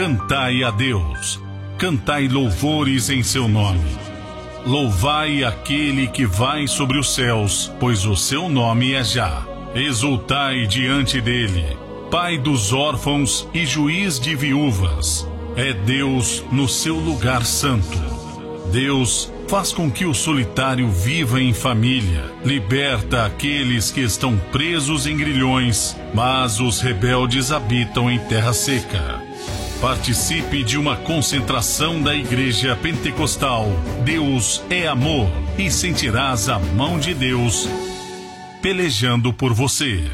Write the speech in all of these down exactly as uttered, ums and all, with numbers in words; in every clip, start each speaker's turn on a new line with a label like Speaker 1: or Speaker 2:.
Speaker 1: Cantai a Deus, cantai louvores em seu nome. Louvai aquele que vai sobre os céus, pois o seu nome é Já. Exultai diante dele, Pai dos órfãos e juiz de viúvas. É Deus no seu lugar santo. Deus faz com que o solitário viva em família, liberta aqueles que estão presos em grilhões, mas os rebeldes habitam em terra seca. Participe de uma concentração da Igreja Pentecostal Deus é Amor e sentirás a mão de Deus pelejando por você.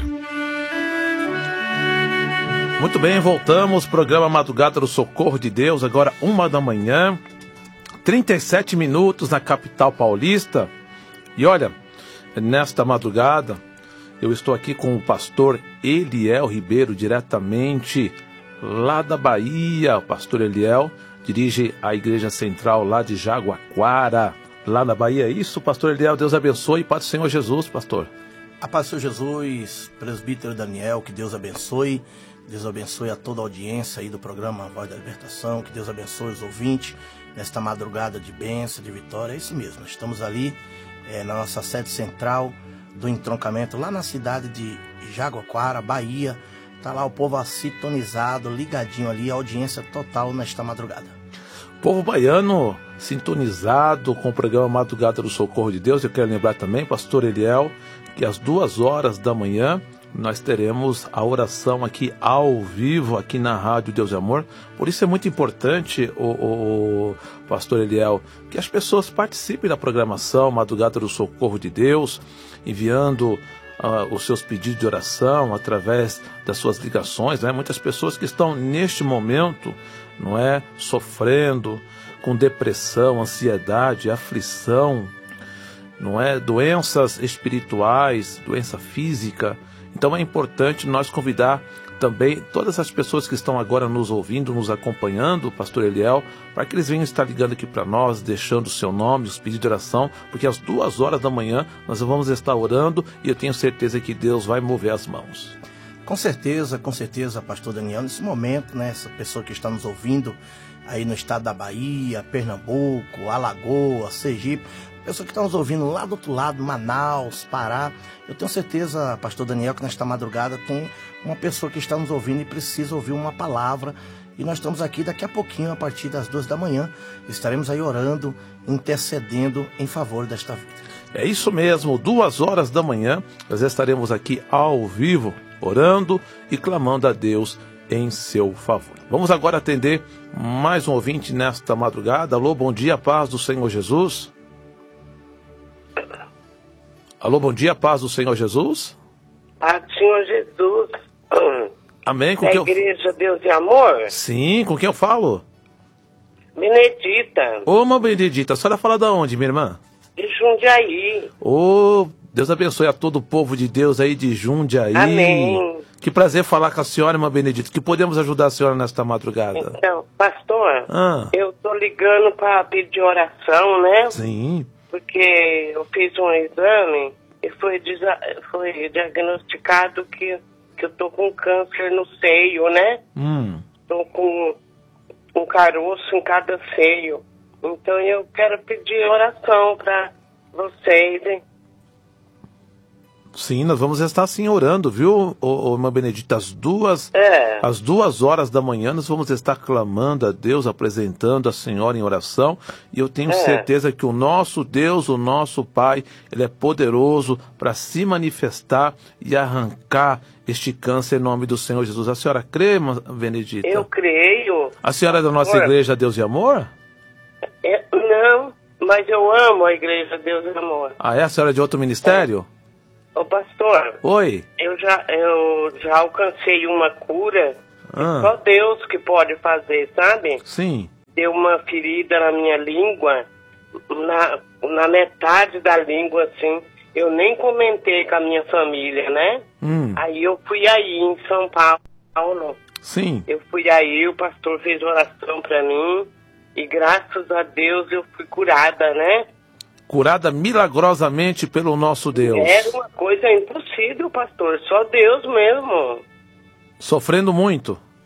Speaker 2: Muito bem, voltamos. Programa Madrugada do Socorro de Deus, agora uma da manhã, trinta e sete minutos na capital paulista. E olha, nesta madrugada, eu estou aqui com o pastor Eliel Ribeiro, diretamente lá da Bahia. O pastor Eliel dirige a igreja central lá de Jaguaquara, lá na Bahia. É isso, pastor Eliel? Deus abençoe. Paz do Senhor Jesus, pastor.
Speaker 3: A paz do Senhor Jesus, presbítero Daniel, que Deus abençoe. Deus abençoe a toda a audiência aí do programa Voz da Libertação. Que Deus abençoe os ouvintes nesta madrugada de bênção, de vitória. É isso mesmo, estamos ali é, na nossa sede central do entroncamento, lá na cidade de Jaguaquara, Bahia. Tá lá o povo sintonizado, ligadinho ali, audiência total nesta madrugada.
Speaker 2: Povo baiano sintonizado com o programa Madrugada do Socorro de Deus. Eu quero lembrar também, pastor Eliel, que às duas horas da manhã nós teremos a oração aqui ao vivo, aqui na Rádio Deus é Amor. Por isso é muito importante, o, o, o pastor Eliel, que as pessoas participem da programação Madrugada do Socorro de Deus, enviando Uh, os seus pedidos de oração através das suas ligações, né? Muitas pessoas que estão neste momento, não é, sofrendo com depressão, ansiedade, aflição, não é, doenças espirituais, doença física. Então é importante nós convidar também todas as pessoas que estão agora nos ouvindo, nos acompanhando, pastor Eliel, para que eles venham estar ligando aqui para nós, deixando o seu nome, os pedidos de oração, porque às duas horas da manhã nós vamos estar orando e eu tenho certeza que Deus vai mover as mãos.
Speaker 3: Com certeza, com certeza, pastor Daniel, nesse momento, né, essa pessoa que está nos ouvindo aí no estado da Bahia, Pernambuco, Alagoas, Sergipe, pessoa que está nos ouvindo lá do outro lado, Manaus, Pará, eu tenho certeza, pastor Daniel, que nesta madrugada tem uma pessoa que está nos ouvindo e precisa ouvir uma palavra. E nós estamos aqui daqui a pouquinho, a partir das duas da manhã, estaremos aí orando, intercedendo em favor desta vida.
Speaker 2: É isso mesmo, duas horas da manhã, nós estaremos aqui ao vivo, orando e clamando a Deus em seu favor. Vamos agora atender mais um ouvinte nesta madrugada. Alô, bom dia, paz do Senhor Jesus. Alô, bom dia, paz do Senhor Jesus.
Speaker 4: Paz do Senhor Jesus.
Speaker 2: Amém. Com
Speaker 4: da
Speaker 2: quem
Speaker 4: Igreja eu... Deus e Amor?
Speaker 2: Sim, com quem eu falo?
Speaker 4: Benedita.
Speaker 2: Ô, irmã Benedita, a senhora fala da onde, minha irmã?
Speaker 4: De Jundiaí.
Speaker 2: Ô, Deus abençoe a todo o povo de Deus aí de Jundiaí.
Speaker 4: Amém.
Speaker 2: Que prazer falar com a senhora, irmã Benedita. Que podemos ajudar a senhora nesta madrugada?
Speaker 4: Então, pastor,
Speaker 2: ah.
Speaker 4: eu tô ligando para pedir oração, né?
Speaker 2: Sim.
Speaker 4: Porque eu fiz um exame e foi, foi diagnosticado que, que eu tô com câncer no seio, né?
Speaker 2: Hum.
Speaker 4: Tô com um caroço em cada seio. Então eu quero pedir oração para vocês, hein?
Speaker 2: Sim, nós vamos estar sim orando, viu, ô, ô, irmã Benedita? Às duas,
Speaker 4: é.
Speaker 2: às duas horas da manhã nós vamos estar clamando a Deus, apresentando a senhora em oração. E eu tenho é. certeza que o nosso Deus, o nosso Pai, Ele é poderoso para se manifestar e arrancar este câncer em nome do Senhor Jesus. A senhora crê, irmã Benedita?
Speaker 4: Eu creio.
Speaker 2: A senhora é da nossa Amor. Igreja Deus e Amor?
Speaker 4: É, não, mas eu amo a Igreja Deus e Amor.
Speaker 2: Ah, é? A senhora é de outro ministério?
Speaker 4: É. Ô pastor,
Speaker 2: oi.
Speaker 4: Eu já, eu já alcancei uma cura,
Speaker 2: ah.
Speaker 4: só Deus que pode fazer, sabe?
Speaker 2: Sim.
Speaker 4: Deu uma ferida na minha língua, na, na metade da língua, assim. Eu nem comentei com a minha família, né?
Speaker 2: Hum.
Speaker 4: Aí eu fui aí em São Paulo.
Speaker 2: Sim.
Speaker 4: Eu fui aí, o pastor fez oração pra mim e graças a Deus eu fui curada, né?
Speaker 2: Curada milagrosamente pelo nosso Deus.
Speaker 4: Era uma coisa impossível, pastor. Só Deus mesmo.
Speaker 2: Sofrendo muito?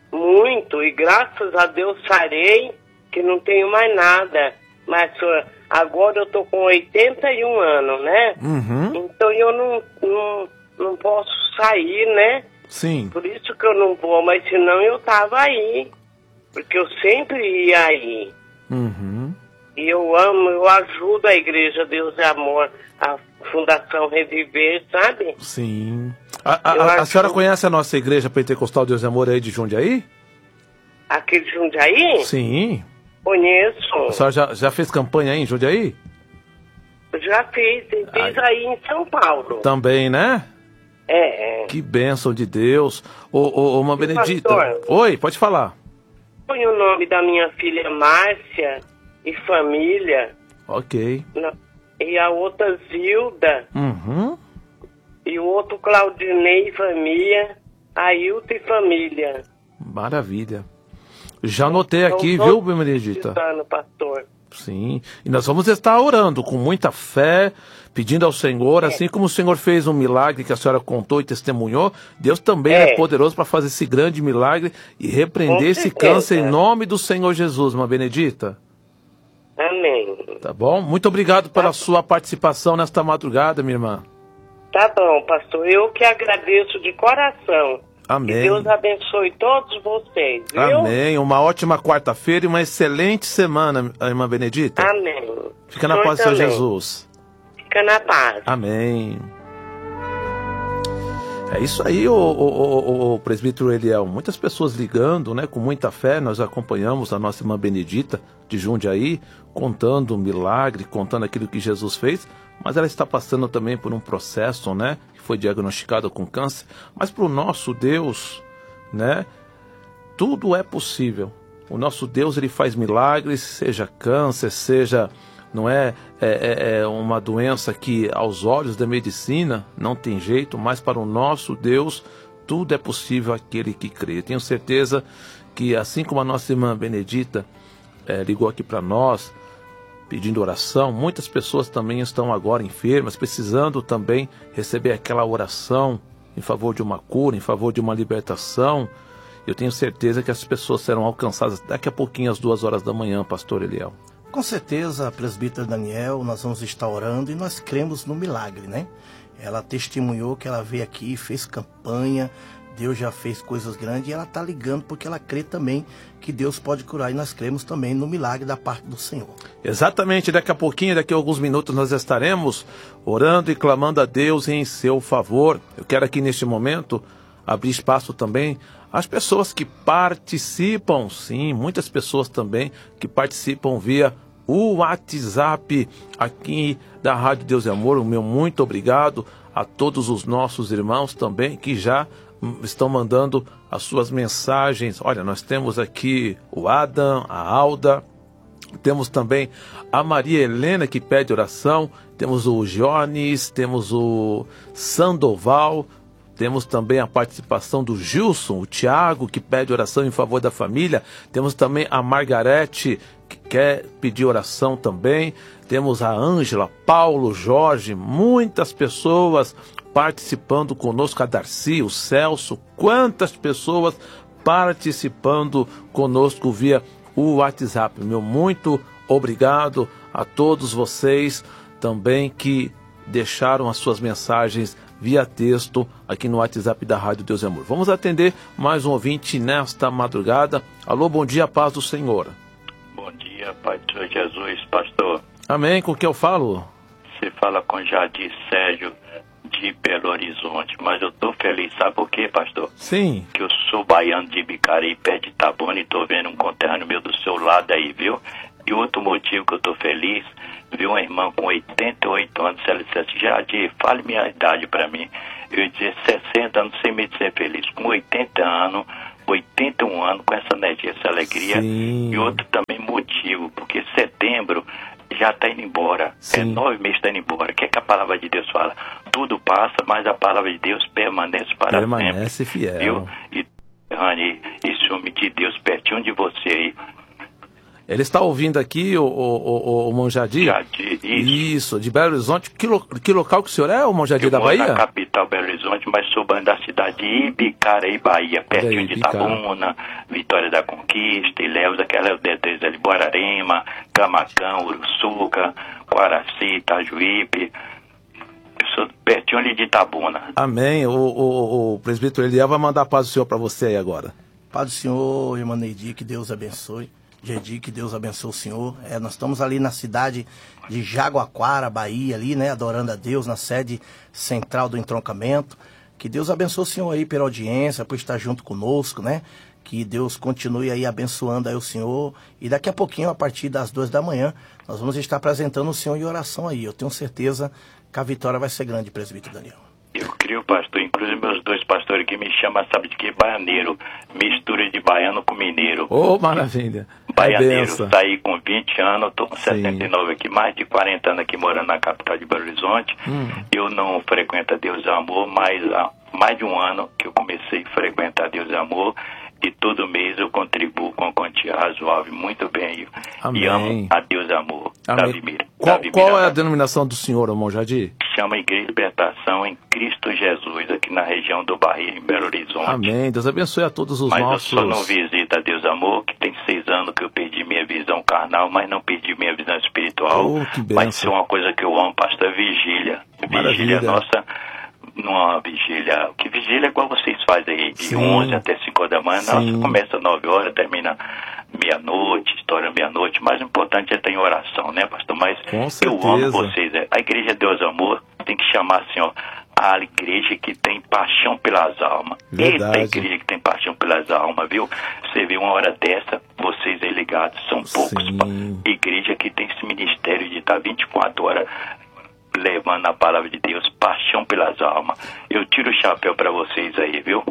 Speaker 4: muito, e graças a Deus sarei, que não tenho mais nada. Mas agora eu tô com oitenta e um anos, né?
Speaker 2: Uhum.
Speaker 4: Então eu não, não, não posso sair, né?
Speaker 2: Sim.
Speaker 4: Por isso que eu não vou, mas senão eu tava aí. Porque eu sempre ia aí.
Speaker 2: Uhum.
Speaker 4: E eu amo, eu ajudo a Igreja Deus é Amor, a Fundação Reviver, sabe?
Speaker 2: Sim. A, a, a, a senhora conhece a nossa Igreja Pentecostal Deus é Amor aí de Jundiaí?
Speaker 4: Aqui de Jundiaí?
Speaker 2: Sim.
Speaker 4: Conheço.
Speaker 2: A senhora já, já fez campanha aí em Jundiaí?
Speaker 4: Já fiz, e fiz
Speaker 2: Ai.
Speaker 4: aí em São Paulo.
Speaker 2: Também, né?
Speaker 4: É, é.
Speaker 2: Que bênção de Deus. Ô, ô, ô, uma
Speaker 4: E,
Speaker 2: Benedita.
Speaker 4: pastor?
Speaker 2: Oi, pode falar.
Speaker 4: Põe o nome da minha filha Márcia e família,
Speaker 2: Ok.
Speaker 4: na- e a outra Zilda,
Speaker 2: Uhum.
Speaker 4: e o outro Claudinei e família, Ailton e família.
Speaker 2: Maravilha. Já anotei aqui,
Speaker 4: São
Speaker 2: viu,
Speaker 4: todos
Speaker 2: Benedita?
Speaker 4: precisando, pastor.
Speaker 2: Sim. E nós vamos estar orando com muita fé, pedindo ao Senhor, assim como o Senhor fez um milagre que a senhora contou e testemunhou, Deus também é,
Speaker 4: É.
Speaker 2: poderoso para fazer esse grande milagre e repreender
Speaker 4: Com
Speaker 2: esse
Speaker 4: certeza.
Speaker 2: câncer em nome do Senhor Jesus, uma Benedita.
Speaker 4: Amém.
Speaker 2: Tá bom? Muito obrigado pela sua participação nesta madrugada, minha irmã.
Speaker 4: Tá bom, pastor. Eu que agradeço de coração.
Speaker 2: Amém.
Speaker 4: Que Deus abençoe todos vocês, viu?
Speaker 2: Amém. Uma ótima quarta-feira e uma excelente semana, irmã Benedita.
Speaker 4: Amém.
Speaker 2: Fica na
Speaker 4: Senhor
Speaker 2: paz do Senhor
Speaker 4: também.
Speaker 2: Jesus.
Speaker 4: Fica na paz.
Speaker 2: Amém. É isso aí, o, o, o, o presbítero Eliel. Muitas pessoas ligando, né, com muita fé. Nós acompanhamos a nossa irmã Benedita de Jundiaí, contando o milagre, contando aquilo que Jesus fez. Mas ela está passando também por um processo, né, que foi diagnosticada com câncer. Mas para o nosso Deus, né, tudo é possível. O nosso Deus, ele faz milagres, seja câncer, seja... Não é, é, é uma doença que aos olhos da medicina não tem jeito, mas para o nosso Deus tudo é possível aquele que crê. Eu tenho certeza que assim como a nossa irmã Benedita é, ligou aqui para nós pedindo oração, muitas pessoas também estão agora enfermas, precisando também receber aquela oração em favor de uma cura, em favor de uma libertação. Eu tenho certeza que as pessoas serão alcançadas daqui a pouquinho às duas horas da manhã, pastor Eliel.
Speaker 3: Com certeza, presbítero Daniel, nós vamos estar orando e nós cremos no milagre, né? Ela testemunhou que ela veio aqui, fez campanha, Deus já fez coisas grandes e ela está ligando porque ela crê também que Deus pode curar e nós cremos também no milagre da parte do Senhor.
Speaker 2: Exatamente, daqui a pouquinho, daqui a alguns minutos nós estaremos orando e clamando a Deus em seu favor. Eu quero aqui neste momento abrir espaço também às pessoas que participam, sim, muitas pessoas também que participam via o WhatsApp aqui da Rádio Deus é Amor. O meu muito obrigado a todos os nossos irmãos também que já estão mandando as suas mensagens. Olha, nós temos aqui o Adam, a Alda, temos também a Maria Helena que pede oração, temos o Jones, temos o Sandoval, temos também a participação do Gilson, o Tiago, que pede oração em favor da família. Temos também a Margarete, que quer pedir oração também. Temos a Ângela, Paulo, Jorge, muitas pessoas participando conosco. A Darcy, o Celso, quantas pessoas participando conosco via o WhatsApp. Meu muito obrigado a todos vocês também que deixaram as suas mensagens via texto aqui no WhatsApp da Rádio Deus é Amor. Vamos atender mais um ouvinte nesta madrugada. Alô, bom dia, paz do Senhor.
Speaker 5: Bom dia, Pai do Senhor Jesus, pastor.
Speaker 2: Amém, com quem eu falo?
Speaker 5: Você fala com Jardim Sérgio de Belo Horizonte, mas eu tô feliz, sabe por quê, pastor?
Speaker 2: Sim.
Speaker 5: Que eu sou baiano de Bicarí, perto de Itabuna, e tô vendo um conterrâneo meu do seu lado aí, viu? E outro motivo que eu tô feliz, vi uma irmã com oitenta e oito anos, se ela dissesse, Jardim, fale minha idade pra mim. Eu ia dizer sessenta anos, sem me dizer feliz. Com oitenta anos, oitenta e um anos, com essa energia, essa alegria.
Speaker 2: Sim.
Speaker 5: E outro também motivo, porque setembro já está indo embora.
Speaker 2: Sim.
Speaker 5: É nove meses está indo embora. O que é que a palavra de Deus fala? Tudo passa, mas a palavra de Deus permanece para
Speaker 2: Permanece
Speaker 5: sempre.
Speaker 2: fiel.
Speaker 5: Viu? E, Rani, esse homem de Deus pertinho de você aí.
Speaker 2: Ele está ouvindo aqui, o, o, o, o Monjardim?
Speaker 5: Jardim, isso.
Speaker 2: Isso, de Belo Horizonte. Que, lo, que local que o senhor é, o Monjardim
Speaker 5: Eu
Speaker 2: da
Speaker 5: moro
Speaker 2: Bahia?
Speaker 5: na capital Belo Horizonte, mas sou da cidade de Ibicaraí, Bahia, pertinho de
Speaker 2: Ibicara.
Speaker 5: Itabuna, Vitória da Conquista, Ilhéus, aquela detrás ali, Guararema, Camacão, Uruçuca, Guaraci, Itajuípe. Eu sou pertinho ali de Itabuna.
Speaker 2: Amém. O, o, o presbítero Eliel vai mandar a paz do Senhor para você aí agora.
Speaker 3: Paz do Senhor, irmã Neidi, que Deus abençoe. Gedi, que Deus abençoe o senhor. É, nós estamos ali na cidade de Jaguaquara, Bahia, ali, né, adorando a Deus, na sede central do entroncamento. Que Deus abençoe o senhor aí pela audiência, por estar junto conosco, né? Que Deus continue aí abençoando aí o senhor. E daqui a pouquinho, a partir das duas da manhã, nós vamos estar apresentando o senhor em oração aí. Eu tenho certeza que a vitória vai ser grande, presbítero Daniel.
Speaker 5: Eu creio, pastor, inclusive meus dois pastores que me chamam, sabe de que? Baianeiro, mistura de baiano com mineiro.
Speaker 2: Ô, oh, maravilha.
Speaker 5: Baianeiro,
Speaker 2: benção.
Speaker 5: saí com vinte anos, estou com
Speaker 2: Sim.
Speaker 5: setenta e nove aqui, mais de quarenta anos aqui morando na capital de Belo Horizonte.
Speaker 2: Hum.
Speaker 5: Eu não frequento a Deus e Amor, mas há mais de um ano que eu comecei a frequentar a Deus e Amor, e todo mês eu contribuo com a quantia razoável, muito bem.
Speaker 2: Amém.
Speaker 5: E amo a Deus e Amor.
Speaker 2: Amém.
Speaker 5: Davi Mira.
Speaker 2: Qual,
Speaker 5: Davi
Speaker 2: qual
Speaker 5: Mira.
Speaker 2: é a denominação do senhor, irmão Jardim?
Speaker 5: Chama Igreja Libertação em Cristo Jesus, aqui na região do Barreiro, em Belo Horizonte.
Speaker 2: Amém. Deus abençoe a todos os
Speaker 5: mas
Speaker 2: nossos...
Speaker 5: eu só não visito a Deus Amor, que tem seis anos que eu perdi minha visão carnal, mas não perdi minha visão espiritual.
Speaker 2: Oh, que bênção.
Speaker 5: Mas isso é uma coisa que eu amo, pastor, é vigília.
Speaker 2: Maravilha.
Speaker 5: Vigília nossa, numa vigília, que vigília é igual vocês fazem aí, de
Speaker 2: Sim.
Speaker 5: onze até cinco da manhã.
Speaker 2: Sim.
Speaker 5: Nossa, começa nove horas, termina meia-noite, estoura meia-noite. Mais importante é ter oração, né, pastor? Mas
Speaker 2: Com
Speaker 5: eu
Speaker 2: certeza.
Speaker 5: amo vocês. é. A Igreja Deus Amor tem que chamar assim, ó, a igreja que tem paixão pelas almas.
Speaker 2: Verdade.
Speaker 5: Eita igreja que tem paixão pelas almas, viu? Você vê uma hora dessa, vocês aí ligados, são poucos.
Speaker 2: Sim.
Speaker 5: Pa- igreja que tem esse ministério de estar vinte e quatro horas levando a palavra de Deus, paixão pelas almas. Eu tiro o chapéu para vocês aí, viu?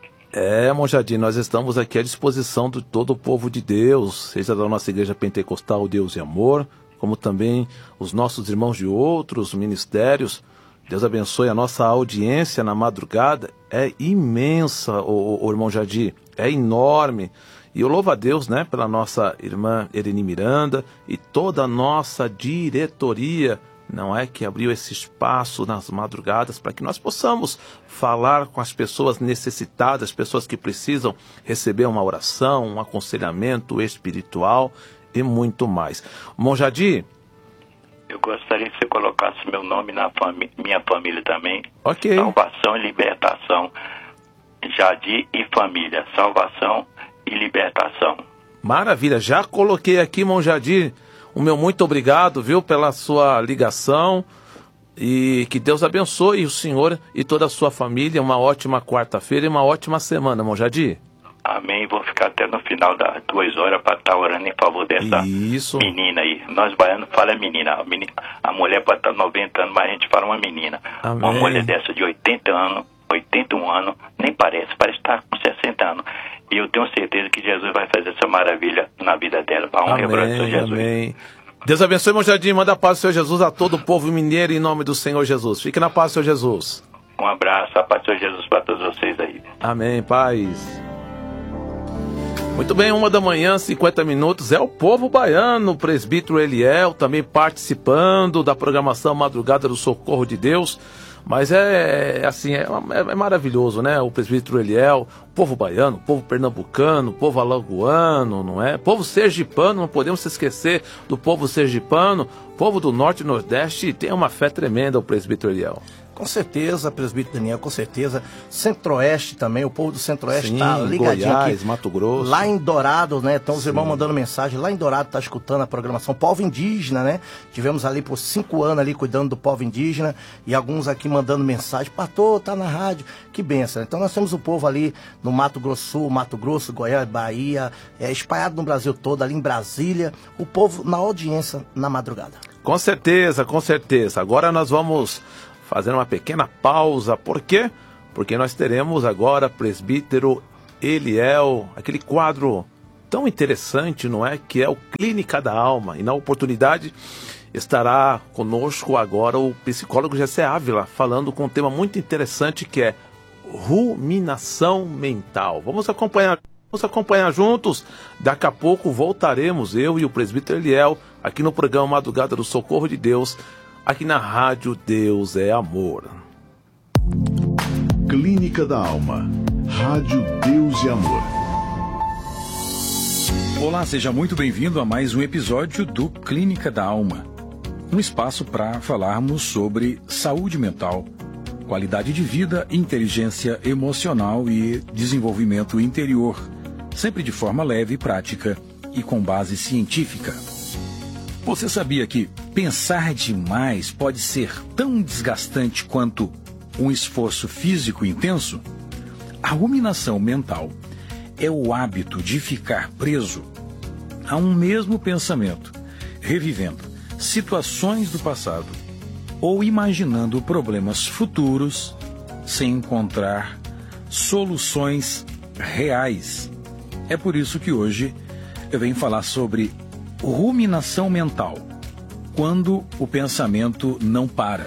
Speaker 2: É, irmão Jardim, nós estamos aqui à disposição de todo o povo de Deus, seja da nossa igreja pentecostal Deus e Amor, como também os nossos irmãos de outros ministérios. Deus abençoe a nossa audiência na madrugada. É imensa, o, o, o irmão Jardim, é enorme. E eu louvo a Deus, né, pela nossa irmã Ereni Miranda e toda a nossa diretoria, não é, que abriu esse espaço nas madrugadas para que nós possamos falar com as pessoas necessitadas, pessoas que precisam receber uma oração, um aconselhamento espiritual e muito mais. Irmão Jardim,
Speaker 5: Eu gostaria que você colocasse meu nome na fami- minha família também.
Speaker 2: ok.
Speaker 5: Salvação e Libertação. Jardim e família. Salvação e Libertação.
Speaker 2: Maravilha, já coloquei aqui, irmão Jardim, o meu muito obrigado, viu, pela sua ligação, e que Deus abençoe o senhor e toda a sua família. Uma ótima quarta-feira e uma ótima semana, irmão Jardim.
Speaker 5: Amém. Vou ficar até no final das duas horas para estar orando em favor dessa
Speaker 2: Isso.
Speaker 5: menina aí. Nós baianos falamos menina. A, menina. a mulher pode estar noventa anos, mas a gente fala uma menina.
Speaker 2: Amém.
Speaker 5: Uma mulher dessa de oitenta anos, oitenta e um anos, nem parece, parece estar com sessenta anos. E eu tenho certeza que Jesus vai fazer essa maravilha na vida dela. Para honra e glória do Senhor
Speaker 2: Amém,
Speaker 5: Jesus.
Speaker 2: amém. Deus abençoe, irmão Jardim, manda a paz do Senhor Jesus a todo o povo mineiro em nome do Senhor Jesus. Fique na paz do Senhor Jesus.
Speaker 5: Um abraço, a paz do Senhor Jesus para todos vocês aí.
Speaker 2: Amém, paz. Muito bem, uma da manhã, cinquenta minutos, é o povo baiano, o presbítero Eliel, também participando da programação Madrugada do Socorro de Deus. Mas é assim, é, é maravilhoso, né? O presbítero Eliel, o povo baiano, o povo pernambucano, o povo alagoano, não é? O povo sergipano, não podemos se esquecer do povo sergipano, o povo do norte e nordeste tem uma fé tremenda, o presbítero Eliel.
Speaker 3: Com certeza, presbítero Daniel, com certeza. Centro-Oeste também, o povo do Centro-Oeste está ligadinho
Speaker 2: Goiás,
Speaker 3: aqui.
Speaker 2: Mato Grosso.
Speaker 3: Lá em Dourado, né? Estão os
Speaker 2: Sim.
Speaker 3: irmãos mandando mensagem. Lá em Dourado está escutando a programação Povo Indígena, né? Tivemos ali por cinco anos ali cuidando do povo indígena e alguns aqui mandando mensagem. Pastor, tá na rádio. Que benção. Então nós temos o povo ali no Mato Grosso Sul, Mato Grosso, Goiás, Bahia, é, espalhado no Brasil todo, ali em Brasília. O povo na audiência na madrugada.
Speaker 2: Com certeza, com certeza. Agora nós vamos fazer uma pequena pausa. Por quê? Porque nós teremos agora presbítero Eliel, aquele quadro tão interessante, não é? Que é o Clínica da Alma. E na oportunidade estará conosco agora o psicólogo Jessé Ávila, falando com um tema muito interessante que é ruminação mental. Vamos acompanhar. Vamos acompanhar juntos. Daqui a pouco voltaremos, eu e o presbítero Eliel, aqui no programa Madrugada do Socorro de Deus, aqui na Rádio Deus é Amor.
Speaker 6: Clínica da Alma. Rádio Deus e Amor.
Speaker 7: Olá, seja muito bem-vindo a mais um episódio do Clínica da Alma. Um espaço para falarmos sobre saúde mental, qualidade de vida, inteligência emocional e desenvolvimento interior, sempre de forma leve, prática e com base científica. Você sabia que pensar demais pode ser tão desgastante quanto um esforço físico intenso? A ruminação mental é o hábito de ficar preso a um mesmo pensamento, revivendo situações do passado ou imaginando problemas futuros sem encontrar soluções reais. É por isso que hoje eu venho falar sobre ruminação mental, quando o pensamento não para.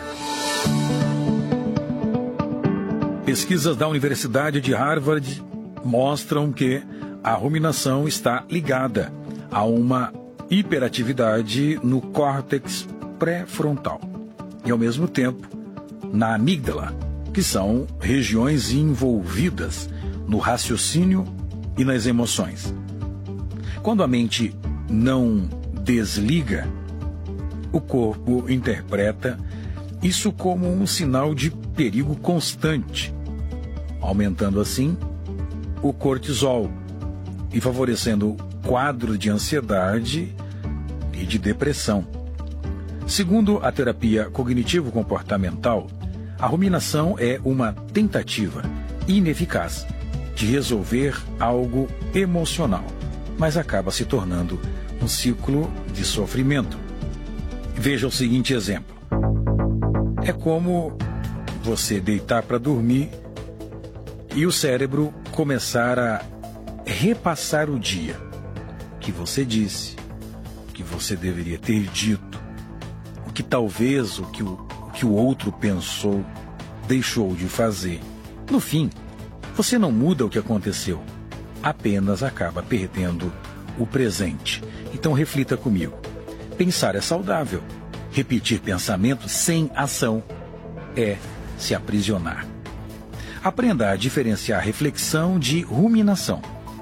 Speaker 7: Pesquisas da Universidade de Harvard mostram que a ruminação está ligada a uma hiperatividade no córtex pré-frontal e, ao mesmo tempo, na amígdala, que são regiões envolvidas no raciocínio e nas emoções. Quando a mente não desliga, o corpo interpreta isso como um sinal de perigo constante, aumentando assim o cortisol e favorecendo o quadro de ansiedade e de depressão. Segundo a terapia cognitivo-comportamental, a ruminação é uma tentativa ineficaz de resolver algo emocional, mas acaba se tornando um ciclo de sofrimento. Veja o seguinte exemplo. É como você deitar para dormir e o cérebro começar a repassar o dia, o que você disse, o que você deveria ter dito, o que talvez o que o, o que o outro pensou, deixou de fazer. No fim, você não muda o que aconteceu, apenas acaba perdendo o presente. Então reflita comigo. Pensar é saudável. Repetir pensamentos sem ação é se aprisionar. Aprenda a diferenciar reflexão de ruminação.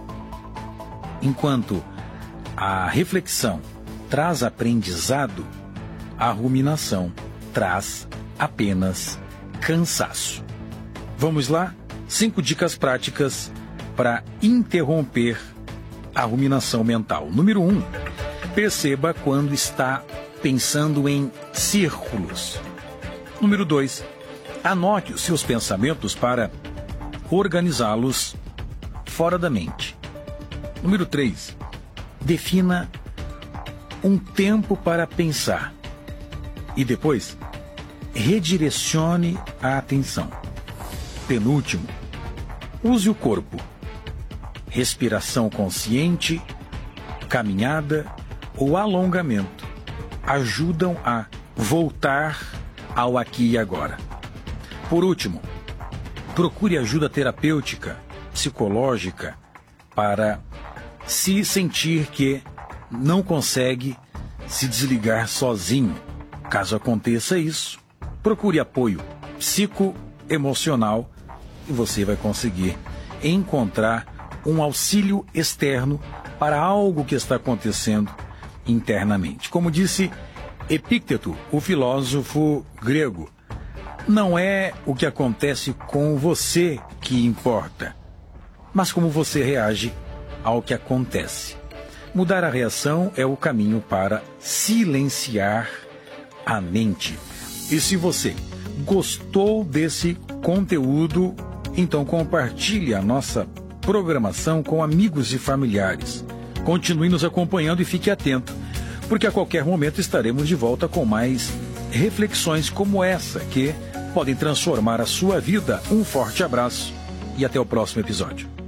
Speaker 7: Enquanto a reflexão traz aprendizado, a ruminação traz apenas cansaço. Vamos lá? Cinco dicas práticas para interromper a ruminação mental. Número um, perceba quando está pensando em círculos. Número dois, anote os seus pensamentos para organizá-los fora da mente. Número três, defina um tempo para pensar e depois redirecione a atenção. Penúltimo, use o corpo. Respiração consciente, caminhada ou alongamento ajudam a voltar ao aqui e agora. Por último, procure ajuda terapêutica, psicológica, para se sentir que não consegue se desligar sozinho. Caso aconteça isso, procure apoio psicoemocional e você vai conseguir encontrar um auxílio externo para algo que está acontecendo internamente. Como disse Epícteto, o filósofo grego, não é o que acontece com você que importa, mas como você reage ao que acontece. Mudar a reação é o caminho para silenciar a mente. E se você gostou desse conteúdo, então compartilhe a nossa programação com amigos e familiares. Continue nos acompanhando e fique atento, porque a qualquer momento estaremos de volta com mais reflexões como essa, que podem transformar a sua vida. Um forte abraço e até o próximo episódio.